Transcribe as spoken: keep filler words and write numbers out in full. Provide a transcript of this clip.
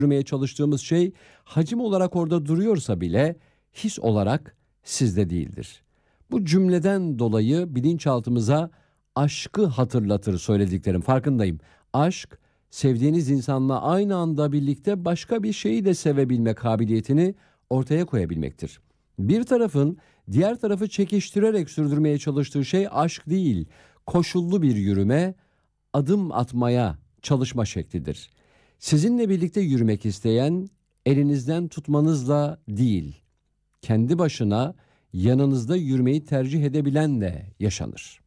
yürümeye çalıştığımız şey hacim olarak orada duruyorsa bile his olarak sizde değildir. Bu cümleden dolayı bilinçaltımıza aşkı hatırlatır söylediklerim, farkındayım. Aşk, sevdiğiniz insanla aynı anda birlikte başka bir şeyi de sevebilme kabiliyetini ortaya koyabilmektir. Bir tarafın diğer tarafı çekiştirerek sürdürmeye çalıştığı şey aşk değil, koşullu bir yürüme, adım atmaya çalışma şeklidir. Sizinle birlikte yürümek isteyen elinizden tutmanızla değil, kendi başına yanınızda yürümeyi tercih edebilenle yaşanır.